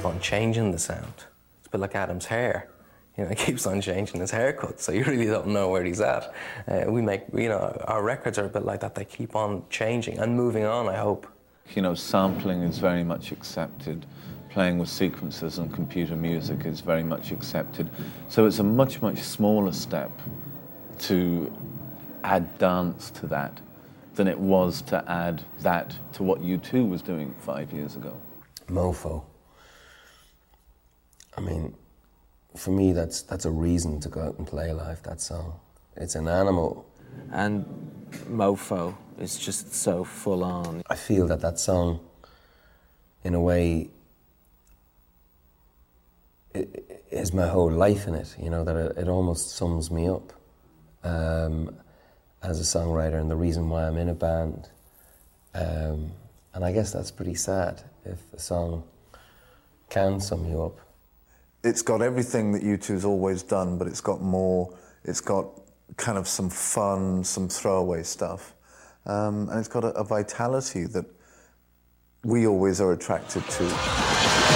keep on changing the sound. It's a bit like Adam's hair. You know, he keeps on changing his haircut, so you really don't know where he's at. Our records are a bit like that. They keep on changing and moving on, I hope. You know, sampling is very much accepted. Playing with sequences and computer music is very much accepted. So it's a much, much smaller step to add dance to that than it was to add that to what U2 was doing 5 years ago. Mofo. I mean, for me, that's a reason to go out and play live, that song. It's an animal. And Mofo is just so full on. I feel that song, in a way, it is my whole life in it, you know, that it almost sums me up as a songwriter and the reason why I'm in a band. And I guess that's pretty sad if a song can sum you up. It's got everything that U2's always done, but it's got more, it's got kind of some fun, some throwaway stuff. And it's got a vitality that we always are attracted to.